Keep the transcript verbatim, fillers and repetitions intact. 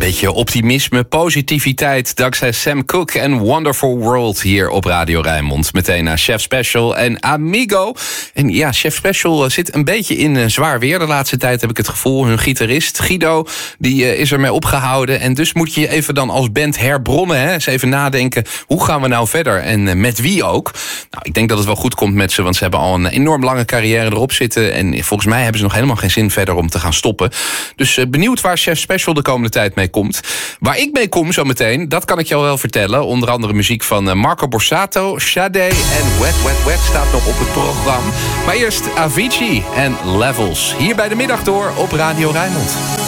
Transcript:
beetje optimisme, positiviteit dankzij Sam Cooke en Wonderful World hier op Radio Rijnmond. Meteen naar Chef Special en Amigo. En ja, Chef Special zit een beetje in uh, zwaar weer de laatste tijd, heb ik het gevoel. Hun gitarist Guido, die uh, is ermee opgehouden. En dus moet je even dan als band herbronnen. Hè? Eens even nadenken, hoe gaan we nou verder? En uh, met wie ook? Nou, ik denk dat het wel goed komt met ze, want ze hebben al een enorm lange carrière erop zitten. En volgens mij hebben ze nog helemaal geen zin verder om te gaan stoppen. Dus uh, benieuwd waar Chef Special de komende tijd mee komt. Waar ik mee kom zometeen, dat kan ik jou wel vertellen. Onder andere muziek van uh, Marco Borsato, Sade en Wet Wet Wet staat nog op het programma. Maar eerst Avicii en Levels. Hier bij de Middag Door op Radio Rijnmond.